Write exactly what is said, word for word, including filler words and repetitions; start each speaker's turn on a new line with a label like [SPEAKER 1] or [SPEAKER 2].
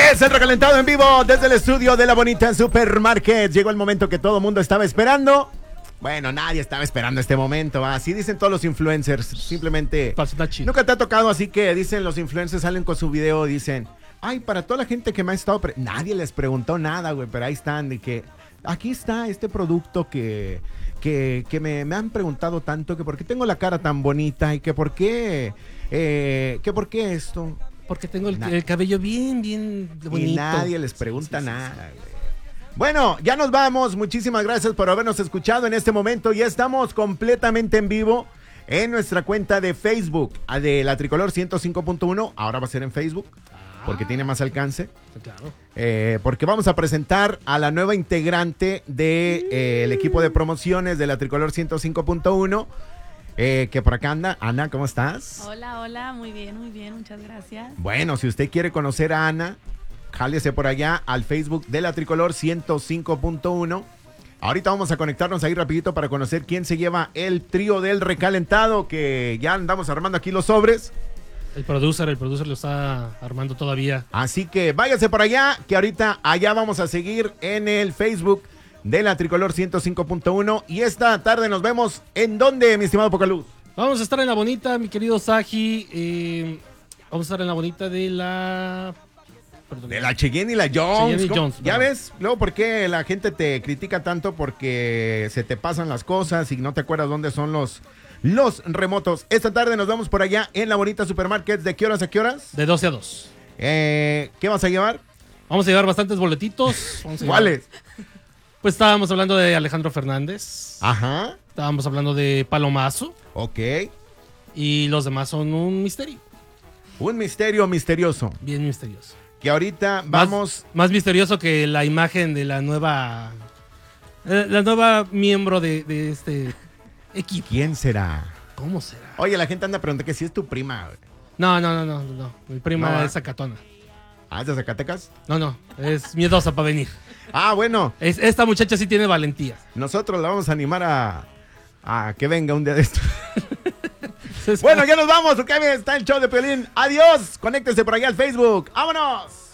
[SPEAKER 1] Es el recalentado en vivo desde el estudio de La Bonita Supermarket. Llegó el momento que todo el mundo estaba esperando. Bueno, nadie estaba esperando este momento, ¿va? Así dicen todos los influencers. Simplemente nunca te ha tocado, así que dicen los influencers, salen con su video, dicen, ay, para toda la gente que me ha estado... Pre nadie les preguntó nada, güey, pero ahí están, de que aquí está este producto que... Que, que me, me han preguntado tanto que por qué tengo la cara tan bonita y que por qué, eh, que por qué esto.
[SPEAKER 2] Porque tengo el, el cabello bien, bien bonito.
[SPEAKER 1] Y nadie les pregunta sí, sí, nada. Sí, sí. Bueno, ya nos vamos. Muchísimas gracias por habernos escuchado en este momento. Ya estamos completamente en vivo en nuestra cuenta de Facebook de La Tricolor ciento cinco punto uno. Ahora va a ser en Facebook. Porque tiene más alcance.
[SPEAKER 2] Claro.
[SPEAKER 1] Eh, porque vamos a presentar a la nueva integrante del de, eh, el equipo de promociones de La Tricolor ciento cinco punto uno. Eh, que por acá anda. Ana, ¿cómo estás?
[SPEAKER 3] Hola, hola, muy bien, muy bien, muchas gracias.
[SPEAKER 1] Bueno, si usted quiere conocer a Ana, jálese por allá al Facebook de La Tricolor ciento cinco punto uno. Ahorita vamos a conectarnos ahí rapidito para conocer quién se lleva el trío del recalentado, que ya andamos armando aquí los sobres.
[SPEAKER 2] El producer, el producer lo está armando todavía.
[SPEAKER 1] Así que váyase por allá, que ahorita allá vamos a seguir en el Facebook de La Tricolor ciento cinco punto uno. Y esta tarde nos vemos, ¿en dónde, mi estimado Pocaluz?
[SPEAKER 2] Vamos a estar en la bonita, mi querido Saji. Eh, vamos a estar en la bonita de la... Perdón.
[SPEAKER 1] De la Cheyenne y la Jones.
[SPEAKER 2] Cheyenne y Jones,
[SPEAKER 1] ¿Ya ves? Luego, ¿por qué la gente te critica tanto? Porque se te pasan las cosas y no te acuerdas dónde son los... Los remotos. Esta tarde nos vamos por allá en La Bonita Supermarket. ¿De qué horas a qué horas?
[SPEAKER 2] De doce a dos.
[SPEAKER 1] Eh, ¿Qué vas a llevar?
[SPEAKER 2] Vamos a llevar bastantes boletitos. Vamos a
[SPEAKER 1] ¿Cuáles?
[SPEAKER 2] Llevar... Pues estábamos hablando de Alejandro Fernández.
[SPEAKER 1] Ajá.
[SPEAKER 2] Estábamos hablando de Palomazo.
[SPEAKER 1] Ok.
[SPEAKER 2] Y los demás son un misterio.
[SPEAKER 1] Un misterio misterioso.
[SPEAKER 2] Bien misterioso.
[SPEAKER 1] Que ahorita vamos...
[SPEAKER 2] Más, más misterioso que la imagen de la nueva... Eh, la nueva miembro de, de este... equipo.
[SPEAKER 1] ¿Quién será?
[SPEAKER 2] ¿Cómo será?
[SPEAKER 1] Oye, la gente anda preguntando que si es tu prima. Güey.
[SPEAKER 2] No, no, no, no, no. Mi prima no, es Zacatona.
[SPEAKER 1] ¿Ah, es de Zacatecas?
[SPEAKER 2] No, no. Es miedosa para venir.
[SPEAKER 1] Ah, bueno.
[SPEAKER 2] Es, esta muchacha sí tiene valentía.
[SPEAKER 1] Nosotros la vamos a animar a, a que venga un día de estos. Bueno, ya nos vamos. Ok, está el show de Piolín. Adiós. Conéctese por allá al Facebook. ¡Vámonos!